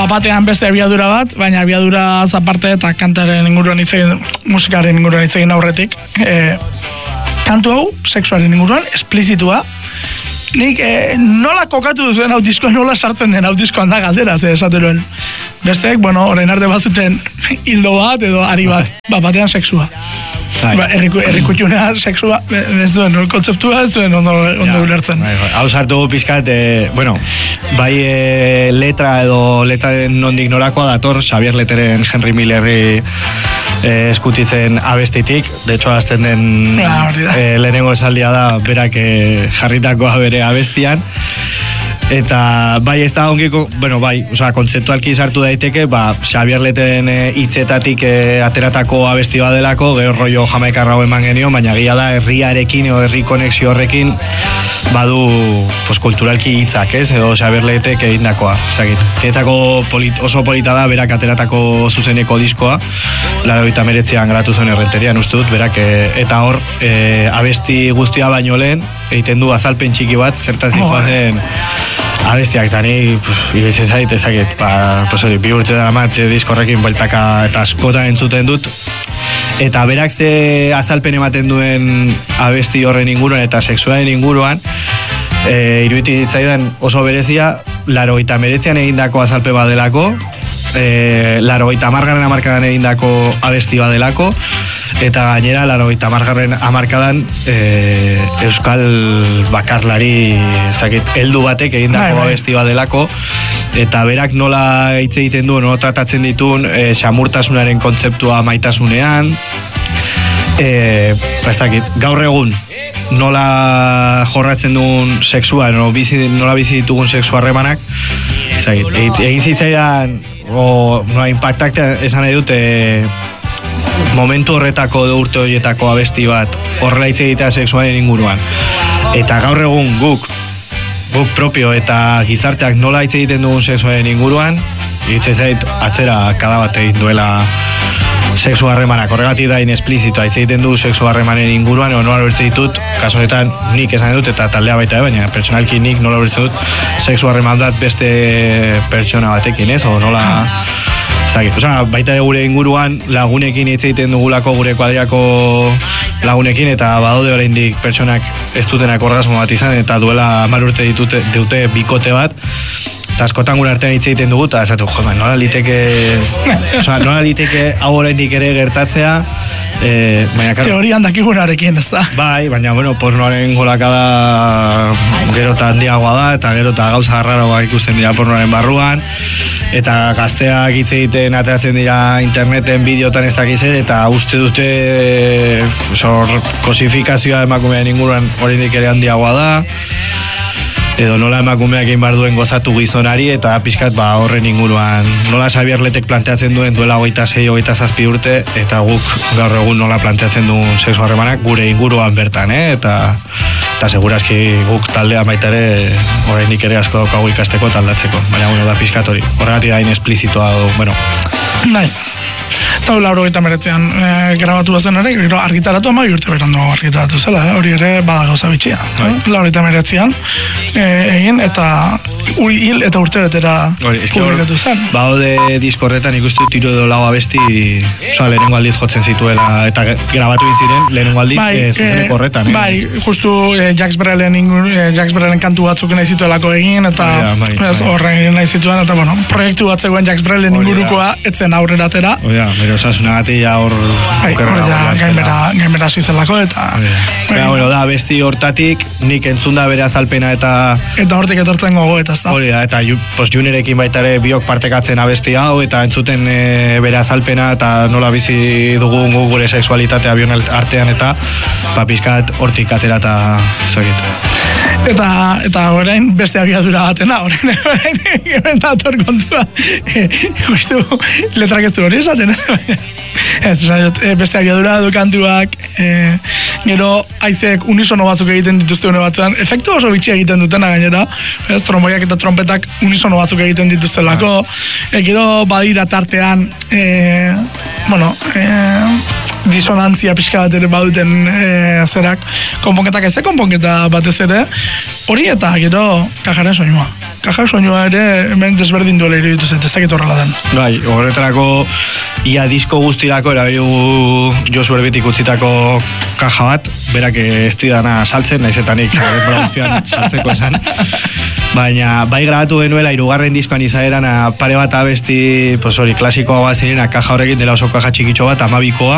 batean beste abiadura bat, baina abiadura aparte eta kantaren inguruan musikaren inguruan hitz egin aurretik. Kantu hau, sexuaren inguruan, esplizitua. Nik nola kokatu duzuen hau diskoa, nola sartzen den hau diskoan da galdera, esateruen. Besteek, orain arte bazuten hildo bat edo ari bat, batean sexua. Errikutxunea sexua, ez duen, kontzeptua ez duen ondo ulertzen. Hau sartu pizkat, bai letra edo letraren nondik norakoa dator, Xavier Leteren Henry Millerri eskutitzen abestitik, de hecho azten den lehenengo esaldia da berak jarritakoa bere abestian, eta bai ez da ongiko, kontzeptualki sartu daiteke, Xavier Leteren hitzetatik ateratako abesti badelako, gero rollo jamaikarra eman genio, baina gila da herriarekin edo herri konexio horrekin badu kulturalki hitzak, edo Xavier Letek egindakoa, etzako oso polita da berak ateratako zuzeneko diskoa, 89an gratu zuen Errenterian, uste dut, berak, eta hor abesti guztia baino lehen egiten du azalpen txiki bat, zertaz dihoazen abestiak, eta ni iretzen zait, ezaket, bi urte dara mat diskorrekin bueltaka eta askotan entzuten dut, eta berak ze azalpen ematen duen abesti horren inguruan eta sexuaren inguruan, iruditzen zaidan oso berezia, 89an egindako azalpe badelako, 80. hamarkadan egindako abesti badelako, eta gainera 80. hamarkadan euskal bakarlari heldu batek egindako abesti badelako, eta berak nola hitz egiten duen, nola tratatzen dituen xamurtasunaren kontzeptua maitasunean, gaur egun nola jorratzen duen sexua, nola bizi ditugun sexu harremanak, egin zitzaidan nola impactaktea esan nahi dute momentu horretako urte horietako abesti bat horrela hitz egitea sexuaren inguruan, eta gaur egun guk propio eta gizarteak nola hitz egiten dugun sexuaren inguruan, iruditzen zait atzera kada bat egin duela sexu harremanak, horregatik da inexplizitoa hitz egiten du sexu harremanen inguruan, edo nola ulertzen ditut, kasu honetan nik esan dut eta taldea baita, baina pertsonalki nik nola ulertzen dut sexu harreman bat beste pertsona batekin, o nola baita gure inguruan lagunekin hitz egiten dugulako, gure kuadriako lagunekin, eta badaude oraindik pertsonak ez dutenak orgasmo bat izan, eta duela 10 urte dute bikote bat, eta askotan gure artean hitz egiten dugu, eta esatu, nola liteke hau oraindik ere gertatzea, teorian dakigunarekin, ez da? Bai, baina, pornoaren golakada gero eta handiagoa da, eta gero eta gauza garraroa ikusten dira pornoaren barruan, eta gazteak hitz egiten ateratzen dira interneten, bideotan ez dakizen, eta uste dute kosifikazioa emakumean inguruan oraindik ere handiagoa da, edo nola emakumeak egin behar duen gozatu gizonari, eta pixkat horren inguruan nola Xavier Letek planteatzen duen duela 26-27 urte, eta guk gaur egun nola planteatzen duen sexu harremanak gure inguruan bertan, eta segurazki guk taldea baita ere oraindik ere asko daukagu ikasteko eta aldatzeko, baina da pixkat hori, horregatik da inexplizitoa, Nahi. Eta 89an grabatu bazen ere, gero argitaratu 10 urte berandu argitaratu zela, hori ere bada gauza bitxia. 89an egin, eta hil eta urte betera publikatu zen. Baude diskorretan ikustu tiro edo lau abesti, lehenengo aldiz jotzen zituela, eta grabatu ziren lehenengo aldiz zuzeneko horretan. Bai, justu Jacques Brelen kantu batzuk nahi zituelako egin, eta horren nahi zituen, eta proiektu bat zegoen Jacques Brelen ingurukoa etzen aurrera atera. Bero osasunagatik hor gainbera zizelako, eta da, besti hortatik nik entzunda bere azalpena eta hortik etortzen gogoeta, ez da? Hori da, eta Junerekin baita ere biok partekatzen abesti hau, eta entzuten bere azalpena eta nola bizi dugun gure sexualitatea bion artean, eta pizkat hortik atera eta eta orain beste abiadura batena, orain dator kontua, letrak ez du hori esaten, beste abiadura du kantuak, gero haizek unisono batzuk egiten dituzte une batzuan, efektu oso bitxi egiten dutena gainera, tromboiak eta trompetak unisono batzuk egiten dituztelako, gero badira tartean, disonantzia pixka bat ere baduten zerak, konponketak ez, konponketa batez ere, hori eta gero kajaren soinua. Kajar soinua ere hemen desberdin duela iruditu zait, ez dakit horrela den. Bai, horretarako ia disko guztirako erabilgu Josu Erbitik utzitako kaja bat, berak ez didana saltzen, naizetanik produkzioan saltzeko esan. Baina bai grabatu genuela 3. diskoan izaeran pare bat abesti, pues hori, klasikoa bat zirena kaja horrekin dela oso kaja txikitxo bat, 12koa,